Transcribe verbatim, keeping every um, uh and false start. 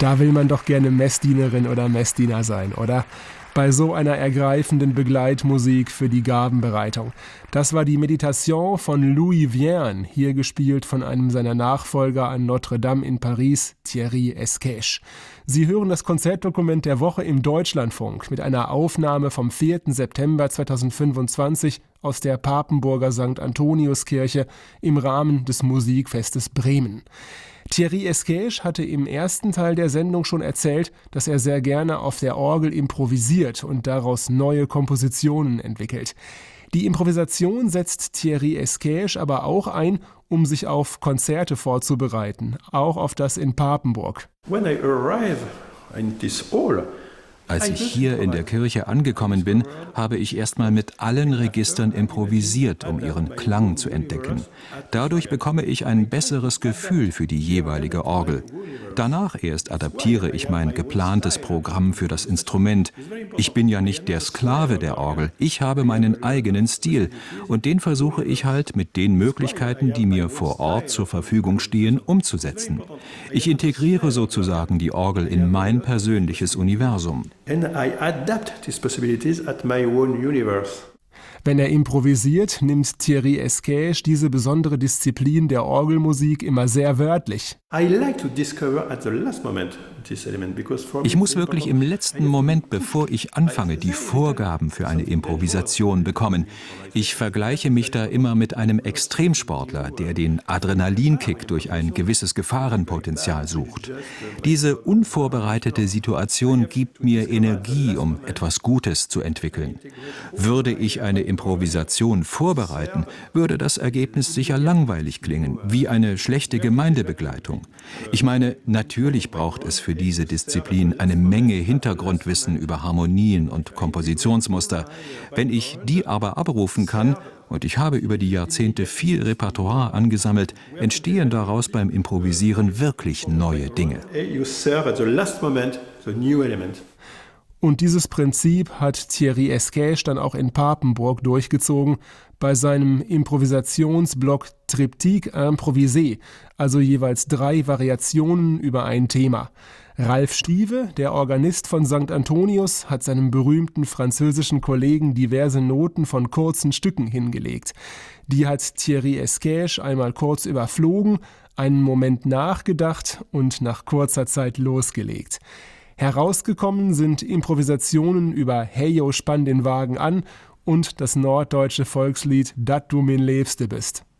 Da will man doch gerne Messdienerin oder Messdiener sein, oder? Bei so einer ergreifenden Begleitmusik für die Gabenbereitung. Das war die Meditation von Louis Vierne, hier gespielt von einem seiner Nachfolger an Notre Dame in Paris, Thierry Esquèche. Sie hören das Konzertdokument der Woche im Deutschlandfunk mit einer Aufnahme vom vierten September zweitausendfünfundzwanzig aus der Papenburger Sankt Antoniuskirche im Rahmen des Musikfestes Bremen. Thierry Esquèche hatte im ersten Teil der Sendung schon erzählt, dass er sehr gerne auf der Orgel improvisiert und daraus neue Kompositionen entwickelt. Die Improvisation setzt Thierry Esquèche aber auch ein, um sich auf Konzerte vorzubereiten, auch auf das in Papenburg. When I arrive in this hall, Als ich hier in der Kirche angekommen bin, habe ich erstmal mit allen Registern improvisiert, um ihren Klang zu entdecken. Dadurch bekomme ich ein besseres Gefühl für die jeweilige Orgel. Danach erst adaptiere ich mein geplantes Programm für das Instrument. Ich bin ja nicht der Sklave der Orgel, ich habe meinen eigenen Stil und den versuche ich halt mit den Möglichkeiten, die mir vor Ort zur Verfügung stehen, umzusetzen. Ich integriere sozusagen die Orgel in mein persönliches Universum. and I adapt these possibilities at my own universe. Wenn er improvisiert, nimmt Thierry Esquèche diese besondere Disziplin der Orgelmusik immer sehr wörtlich. I like to discover at the last moment this element because for me Ich muss wirklich im letzten Moment, bevor ich anfange, die Vorgaben für eine Improvisation bekommen. Ich vergleiche mich da immer mit einem Extremsportler, der den Adrenalinkick durch ein gewisses Gefahrenpotenzial sucht. Diese unvorbereitete Situation gibt mir Energie, um etwas Gutes zu entwickeln. Würde ich eine Improvisation vorbereiten, würde das Ergebnis sicher langweilig klingen, wie eine schlechte Gemeindebegleitung. Ich meine, natürlich braucht es für diese Disziplin eine Menge Hintergrundwissen über Harmonien und Kompositionsmuster. Wenn ich die aber abrufen kann, und ich habe über die Jahrzehnte viel Repertoire angesammelt, entstehen daraus beim Improvisieren wirklich neue Dinge. you serve at the last moment the new element. Und dieses Prinzip hat Thierry Esquèche dann auch in Papenburg durchgezogen, bei seinem Improvisationsblock Triptyque Improvisé, also jeweils drei Variationen über ein Thema. Ralf Stieve, der Organist von Sankt Antonius, hat seinem berühmten französischen Kollegen diverse Noten von kurzen Stücken hingelegt. Die hat Thierry Esquèche einmal kurz überflogen, einen Moment nachgedacht und nach kurzer Zeit losgelegt. Herausgekommen sind Improvisationen über Heyo, spann den Wagen an und das norddeutsche Volkslied Dat du min Liebste bist.